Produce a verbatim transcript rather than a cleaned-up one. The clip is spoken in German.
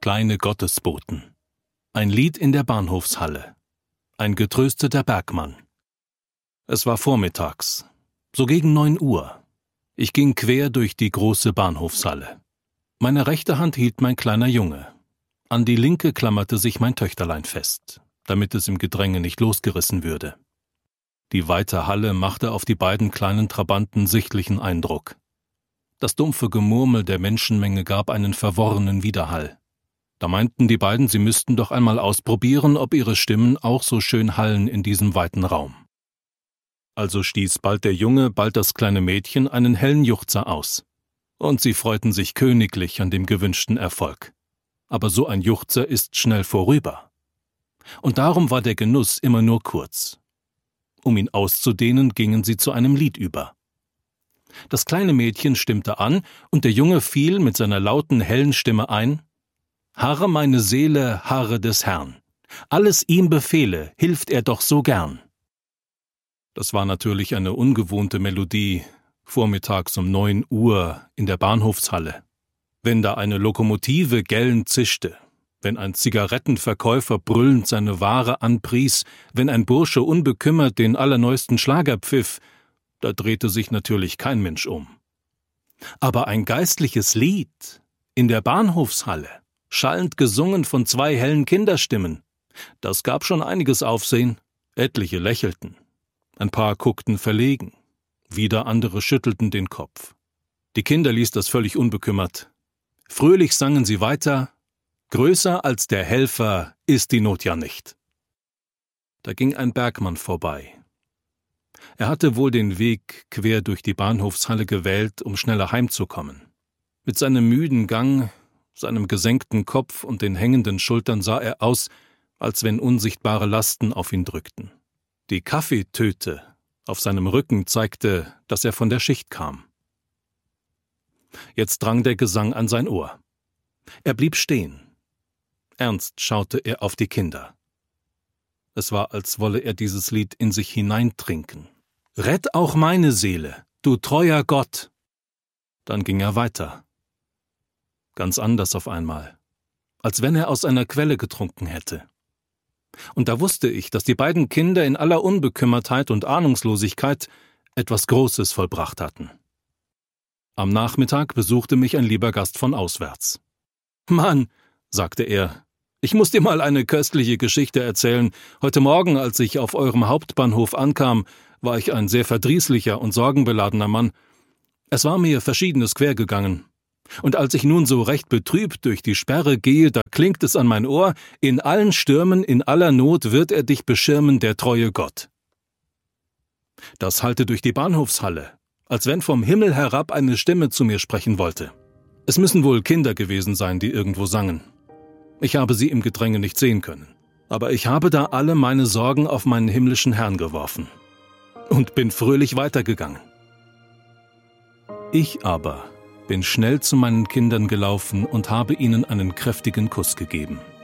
kleine Gottesboten. Ein Lied in der Bahnhofshalle. Ein getrösteter Bergmann. Es war vormittags, so gegen neun Uhr. Ich ging quer durch die große Bahnhofshalle. Meine rechte Hand hielt mein kleiner Junge. An die linke klammerte sich mein Töchterlein fest, damit es im Gedränge nicht losgerissen würde. Die weite Halle machte auf die beiden kleinen Trabanten sichtlichen Eindruck. Das dumpfe Gemurmel der Menschenmenge gab einen verworrenen Widerhall. Da meinten die beiden, sie müssten doch einmal ausprobieren, ob ihre Stimmen auch so schön hallen in diesem weiten Raum. Also stieß bald der Junge, bald das kleine Mädchen einen hellen Juchzer aus. Und sie freuten sich königlich an dem gewünschten Erfolg. Aber so ein Juchzer ist schnell vorüber. Und darum war der Genuss immer nur kurz. Um ihn auszudehnen, gingen sie zu einem Lied über. Das kleine Mädchen stimmte an, und der Junge fiel mit seiner lauten, hellen Stimme ein: »Harre meine Seele, harre des Herrn. Alles ihm befehle, hilft er doch so gern.« Das war natürlich eine ungewohnte Melodie, vormittags um neun Uhr in der Bahnhofshalle. Wenn da eine Lokomotive gellend zischte, wenn ein Zigarettenverkäufer brüllend seine Ware anpries, wenn ein Bursche unbekümmert den allerneuesten Schlager pfiff, da drehte sich natürlich kein Mensch um. Aber ein geistliches Lied in der Bahnhofshalle, schallend gesungen von zwei hellen Kinderstimmen, das gab schon einiges Aufsehen. Etliche lächelten, ein paar guckten verlegen, wieder andere schüttelten den Kopf. Die Kinder ließ das völlig unbekümmert. Fröhlich sangen sie weiter: »Größer als der Helfer ist die Not ja nicht.« Da ging ein Bergmann vorbei. Er hatte wohl den Weg quer durch die Bahnhofshalle gewählt, um schneller heimzukommen. Mit seinem müden Gang, seinem gesenkten Kopf und den hängenden Schultern sah er aus, als wenn unsichtbare Lasten auf ihn drückten. Die Kaffeetöte auf seinem Rücken zeigte, dass er von der Schicht kam. Jetzt drang der Gesang an sein Ohr. Er blieb stehen. Ernst schaute er auf die Kinder. Es war, als wolle er dieses Lied in sich hineintrinken. »Rett auch meine Seele, du treuer Gott!« Dann ging er weiter. Ganz anders auf einmal, als wenn er aus einer Quelle getrunken hätte. Und da wusste ich, dass die beiden Kinder in aller Unbekümmertheit und Ahnungslosigkeit etwas Großes vollbracht hatten. Am Nachmittag besuchte mich ein lieber Gast von auswärts. »Mann«, sagte er, »ich muss dir mal eine köstliche Geschichte erzählen. Heute Morgen, als ich auf eurem Hauptbahnhof ankam, war ich ein sehr verdrießlicher und sorgenbeladener Mann. Es war mir Verschiedenes quergegangen. Und als ich nun so recht betrübt durch die Sperre gehe, da klingt es an mein Ohr: in allen Stürmen, in aller Not wird er dich beschirmen, der treue Gott. Das hallte durch die Bahnhofshalle, als wenn vom Himmel herab eine Stimme zu mir sprechen wollte. Es müssen wohl Kinder gewesen sein, die irgendwo sangen. Ich habe sie im Gedränge nicht sehen können, aber ich habe da alle meine Sorgen auf meinen himmlischen Herrn geworfen und bin fröhlich weitergegangen. Ich aber bin schnell zu meinen Kindern gelaufen und habe ihnen einen kräftigen Kuss gegeben.